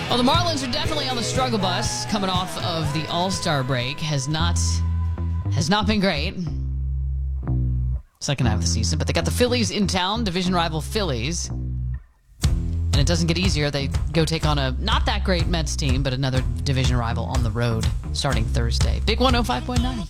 Well, the Marlins are definitely on the struggle bus coming off of the All-Star break. Has not been great. Second half of the season, but they got the Phillies in town, division rival Phillies. And it doesn't get easier. They go take on a not that great Mets team, but another division rival on the road starting Thursday. Big 105.9.